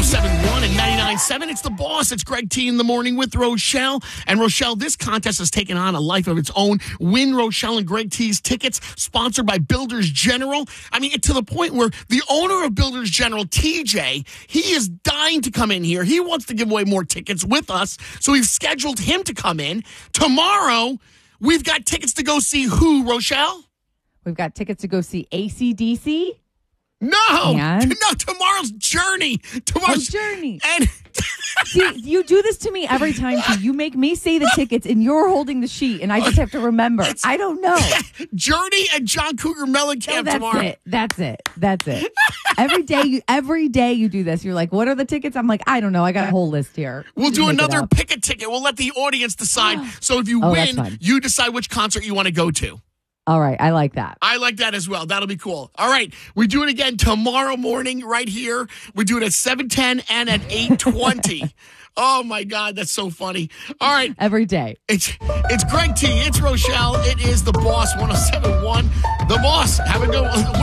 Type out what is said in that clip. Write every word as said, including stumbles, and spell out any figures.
seven point one and ninety-nine point seven. It's the boss. It's Greg T in the morning with Rochelle. And Rochelle, this contest has taken on a life of its own. Win Rochelle and Greg T's tickets, sponsored by Builders General. I mean, to the point where the owner of Builders General, T J, he is dying to come in here. He wants to give away more tickets with us. So we've scheduled him to come in. Tomorrow, we've got tickets to go see who, Rochelle? We've got tickets to go see A C D C. No, And? no, tomorrow's Journey. Tomorrow's Oh, Journey. And See, you do this to me every time, too. You make me say the tickets, and you're holding the sheet, and I just have to remember. It's- I don't know. Journey and John Cougar Mellencamp No, that's tomorrow. it. That's it. That's it. every day, you every day you do this. You're like, what are the tickets? I'm like, I don't know. I got a whole list here. We'll Just do make it another up. pick a ticket. We'll let the audience decide. So if you Oh, that's win, fun. you decide which concert you want to go to. All right. I like that. I like that as well. That'll be cool. All right. We do it again tomorrow morning right here. We do it at seven ten and at eight twenty. Oh, my God. That's so funny. All right. Every day. It's it's Greg T. It's Rochelle. It is The Boss one oh seven point one. The Boss. Have a good one.